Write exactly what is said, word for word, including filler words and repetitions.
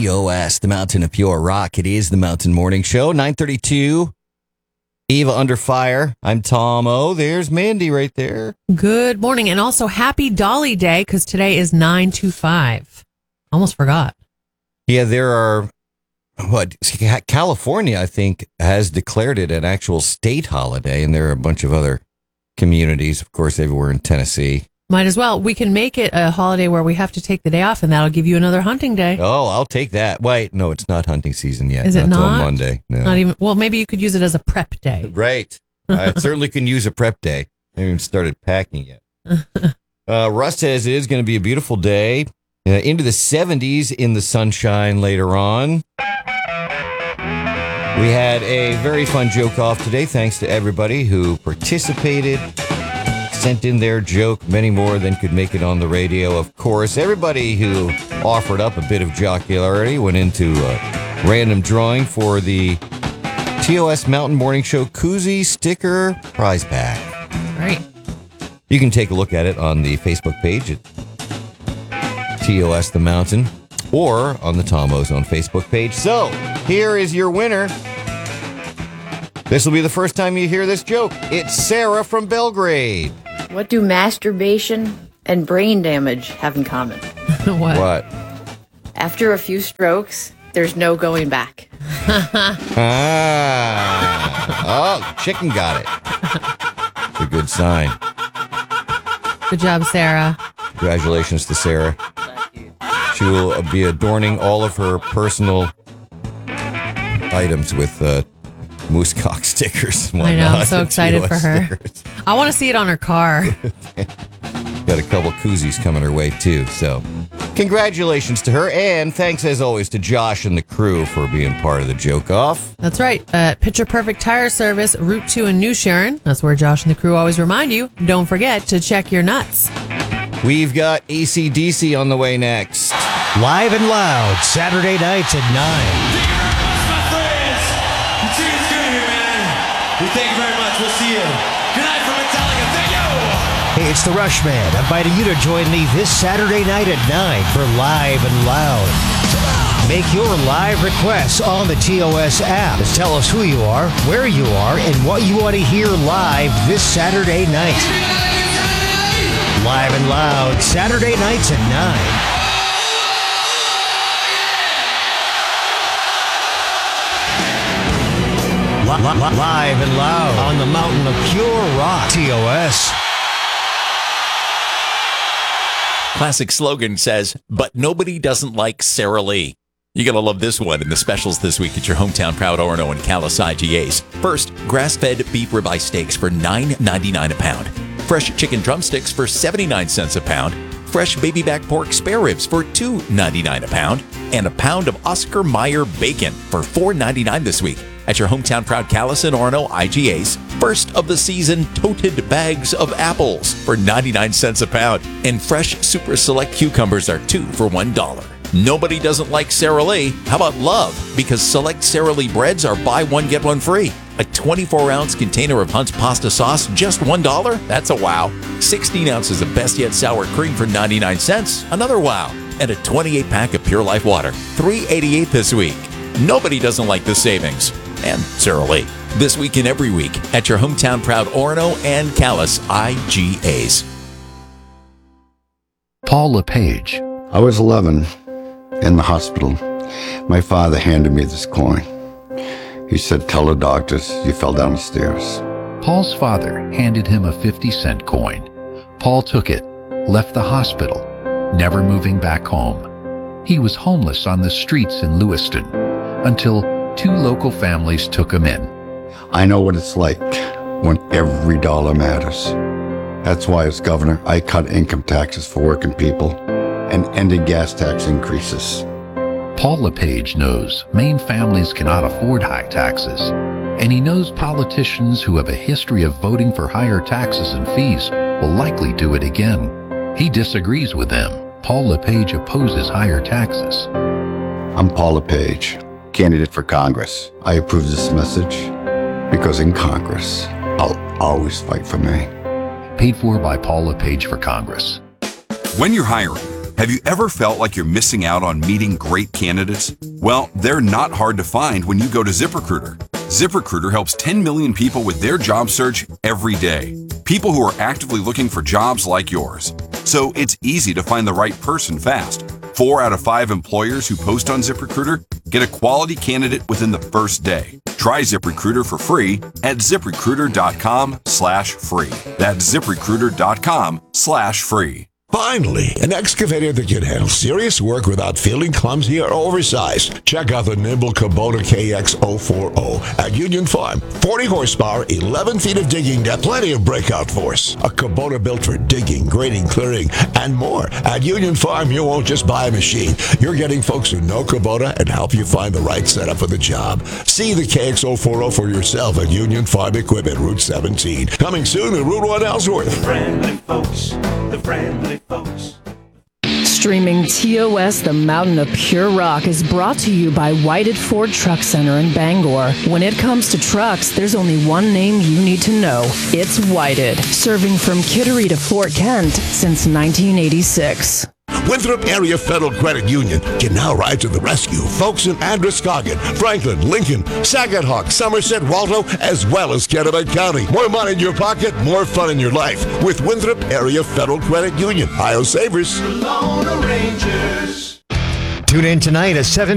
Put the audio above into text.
T O S, the Mountain of Pure Rock. It is the Mountain Morning Show, nine thirty-two. Eva under fire. I'm Tom O. There's Mandy right there. Good morning. And also happy Dolly Day, because today is nine two five. Almost forgot. Yeah, there are, what, California, I think, has declared it an actual state holiday, and there are a bunch of other communities, of course, everywhere in Tennessee. Might as well. We can make it a holiday where we have to take the day off, and that'll give you another hunting day. Oh, I'll take that. Wait, no, it's not hunting season yet. Is it not? not? Till Monday. No. Not even. Well, maybe you could use it as a prep day. Right. I certainly can use a prep day. I haven't even started packing yet. uh, Russ says it is going to be a beautiful day. Uh, into the seventies in the sunshine later on. We had a very fun joke off today. Thanks to everybody who participated. Sent in their joke, many more than could make it on the radio, of course. Everybody who offered up a bit of jocularity went into a random drawing for the T O S Mountain Morning Show koozie sticker prize pack. Right. You can take a look at it on the Facebook page at T O S The Mountain or on the Tom Ozone Facebook page. So, here is your winner. This will be the first time you hear this joke. It's Sarah from Belgrade. What do masturbation and brain damage have in common? What? What? After a few strokes, there's no going back. Ah. Oh, chicken got it. It's a good sign. Good job, Sarah. Congratulations to Sarah. She will be adorning all of her personal items with uh, moose cock stickers. I know. I'm so excited for her. Stickers. I want to see it on her car. Got a couple koozies coming her way, too. So, congratulations to her. And thanks, as always, to Josh and the crew for being part of the joke off. That's right. At Picture Perfect Tire Service, Route two in New Sharon. That's where Josh and the crew always remind you, don't forget to check your nuts. We've got A C D C on the way next. Live and loud, Saturday nights at nine. Thank you very much, my friends. The team's good here, man. We thank you very much. We'll see you. Good night from Metallica. Thank you. Hey, it's the Rush Man, inviting you to join me this Saturday night at nine for Live and Loud. Make your live requests on the T O S app. Just tell us who you are, where you are, and what you want to hear live this Saturday night. Live and Loud, Saturday nights at nine. Live and loud on the Mountain of Pure Rock. T O S. Classic slogan says, but nobody doesn't like Sara Lee. You're going to love this one in the specials this week at your hometown Proud Orono and Calais I G As. First, grass-fed beef ribeye steaks for nine ninety-nine a pound. Fresh chicken drumsticks for seventy-nine cents a pound. Fresh baby back pork spare ribs for two ninety-nine a pound. And a pound of Oscar Mayer bacon for four ninety-nine this week at your hometown Proud Calais and Orono I G As. First of the season toted bags of apples for ninety-nine cents a pound. And fresh Super Select cucumbers are two for one dollar. Nobody doesn't like Sara Lee. How about love? Because select Sara Lee breads are buy one, get one free. A twenty-four ounce container of Hunt's pasta sauce, just one dollar? That's a wow. sixteen ounces of Best Yet sour cream for ninety-nine cents? Another wow. And a twenty-eight pack of Pure Life water, three eighty-eight this week. Nobody doesn't like the savings. And Sara Lee. This week and every week at your hometown Proud Orono and Calais I G As. Paul LePage. I was eleven in the hospital. My father handed me this coin. He said, tell the doctors you fell down the stairs. Paul's father handed him a fifty cent coin. Paul took it, left the hospital, never moving back home. He was homeless on the streets in Lewiston until two local families took him in. I know what it's like when every dollar matters. That's why as governor, I cut income taxes for working people and ended gas tax increases. Paul LePage knows Maine families cannot afford high taxes, and he knows politicians who have a history of voting for higher taxes and fees will likely do it again. He disagrees with them. Paul LePage opposes higher taxes. I'm Paul LePage, candidate for Congress. I approve this message because in Congress, I'll always fight for Maine. Paid for by Paul LePage for Congress. When you're hiring, Have you ever felt like you're missing out on meeting great candidates? Well, they're not hard to find when you go to ZipRecruiter. ZipRecruiter helps ten million people with their job search every day. People who are actively looking for jobs like yours. So it's easy to find the right person fast. Four out of five employers who post on ZipRecruiter get a quality candidate within the first day. Try ZipRecruiter for free at ZipRecruiter.com slash free. That's ZipRecruiter.com slash free. Finally, an excavator that can handle serious work without feeling clumsy or oversized. Check out the nimble Kubota K X zero forty at Union Farm. forty horsepower, eleven feet of digging depth, plenty of breakout force. A Kubota built for digging, grading, clearing, and more. At Union Farm, you won't just buy a machine. You're getting folks who know Kubota and help you find the right setup for the job. See the K X zero forty for yourself at Union Farm Equipment, Route seventeen. Coming soon to Route one Ellsworth. The friendly folks, the friendly folks. Streaming T O S, the Mountain of Pure Rock, is brought to you by Whited Ford Truck Center in Bangor. When it comes to trucks, there's only one name you need to know. It's Whited, serving from Kittery to Fort Kent since nineteen eighty-six. Winthrop Area Federal Credit Union can now ride to the rescue. Folks in Androscoggin, Franklin, Lincoln, Saginaw, Somerset, Waldo, as well as Kennebec County. More money in your pocket, more fun in your life with Winthrop Area Federal Credit Union. Ohio Savers. Tune in tonight at seven